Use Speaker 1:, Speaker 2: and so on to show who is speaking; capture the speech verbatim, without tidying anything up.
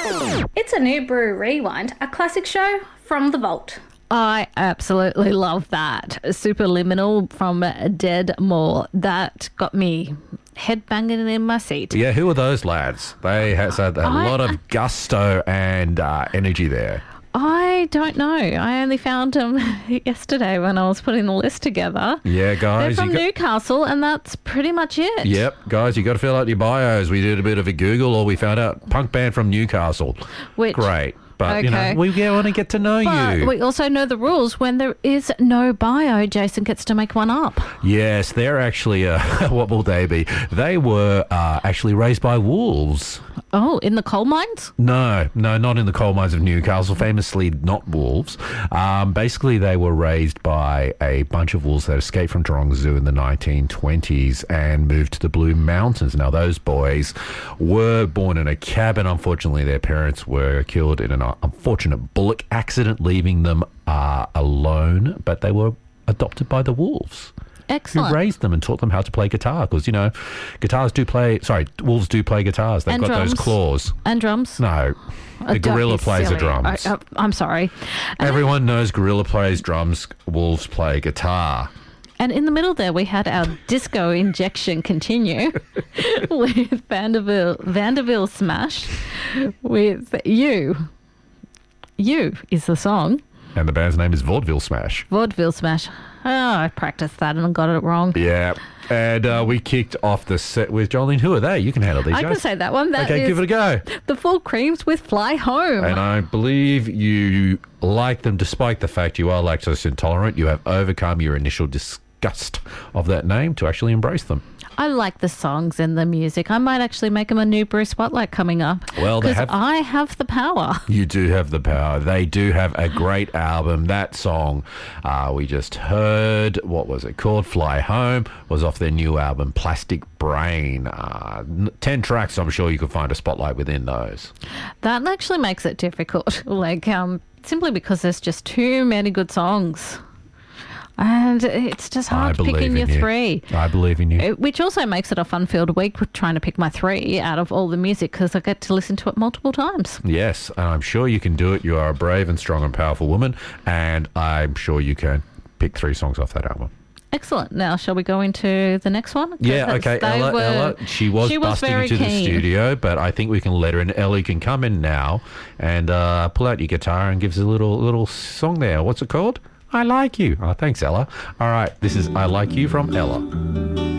Speaker 1: It's a New Brew Rewind, a classic show from the vault.
Speaker 2: I absolutely love that. Superliminal from Dead More. That got me headbanging in my seat.
Speaker 3: Yeah, who are those lads? They had a
Speaker 2: I-
Speaker 3: lot of gusto and uh, energy there.
Speaker 2: I don't know. I only found them yesterday when I was putting the list together.
Speaker 3: Yeah,
Speaker 2: They're
Speaker 3: guys.
Speaker 2: from
Speaker 3: you got-
Speaker 2: Newcastle, and that's pretty much it.
Speaker 3: Yep, guys, you got to fill out your bios. We did a bit of a Google, or we found out punk band from Newcastle.
Speaker 2: Which,
Speaker 3: Great. But, you know,
Speaker 2: okay.
Speaker 3: we want to get to know
Speaker 2: But
Speaker 3: you.
Speaker 2: we also know the rules. When there is no bio, Jason gets to make one up.
Speaker 3: Yes, they're actually, uh, what will they be? They were uh, actually raised by wolves.
Speaker 2: Oh, in the coal mines?
Speaker 3: No, no, not in the coal mines of Newcastle, famously not wolves. Um, basically, they were raised by a bunch of wolves that escaped from Taronga Zoo in the nineteen twenties and moved to the Blue Mountains. Now, those boys were born in a cabin. Unfortunately, their parents were killed in an unfortunate bullock accident, leaving them uh, alone, but they were adopted by the wolves.
Speaker 2: Excellent.
Speaker 3: Who raised them and taught them how to play guitar, because, you know, guitars do play, sorry, wolves do play guitars. They've
Speaker 2: And
Speaker 3: got
Speaker 2: drums.
Speaker 3: those claws.
Speaker 2: And drums?
Speaker 3: No,
Speaker 2: Uh,
Speaker 3: the
Speaker 2: don't
Speaker 3: gorilla
Speaker 2: be
Speaker 3: plays the
Speaker 2: silly.
Speaker 3: drums.
Speaker 2: I, I, I'm sorry. And,
Speaker 3: Everyone knows gorilla plays drums, wolves play guitar.
Speaker 2: and in the middle there, we had our disco injection continue with Vanderbilt, Vanderbilt Smash with You. You is the song.
Speaker 3: And the band's name is Vaudeville Smash.
Speaker 2: Vaudeville Smash. Oh, I practiced that and got it wrong.
Speaker 3: Yeah. And uh, we kicked off the set with Jolene. Who are they? You can handle these,
Speaker 2: I can
Speaker 3: guys.
Speaker 2: say that one. That
Speaker 3: Okay,
Speaker 2: is
Speaker 3: give it a go.
Speaker 2: The Full Creams with Fly Home.
Speaker 3: And I believe you like them despite the fact you are lactose intolerant. You have overcome your initial disgust of that name to actually embrace them.
Speaker 2: I like the songs and the music. I might actually make them a New Brew Spotlight coming up.
Speaker 3: Well, they
Speaker 2: because
Speaker 3: have-
Speaker 2: I have the power.
Speaker 3: You do have the power. They do have a great album. That song uh, we just heard, what was it called? Fly Home, was off their new album, Plastic Brain. Uh, n- ten tracks, I'm sure you could find a spotlight within those.
Speaker 2: That actually makes it difficult. Like, um, simply because there's just too many good songs. And it's just
Speaker 3: I
Speaker 2: hard
Speaker 3: believe
Speaker 2: picking
Speaker 3: in
Speaker 2: your
Speaker 3: you.
Speaker 2: three.
Speaker 3: I believe in you.
Speaker 2: It- Which also makes it a fun-filled week with trying to pick my three out of all the music because I get to listen to it multiple times.
Speaker 3: Yes, and I'm sure you can do it. You are a brave and strong and powerful woman, and I'm sure you can pick three songs off that album.
Speaker 2: Excellent. Now, shall we go into the next one? 'Cause
Speaker 3: Yeah,
Speaker 2: that's-
Speaker 3: okay.
Speaker 2: they
Speaker 3: Ella,
Speaker 2: were-
Speaker 3: Ella, she was
Speaker 2: she was
Speaker 3: busting
Speaker 2: very
Speaker 3: into the
Speaker 2: keen.
Speaker 3: studio, but I think we can let her in. Ella, you can come in now and uh, pull out your guitar and give us a little little song there. What's it called? I Like You. Oh, thanks, Ella. All right, this is I Like You from Ella.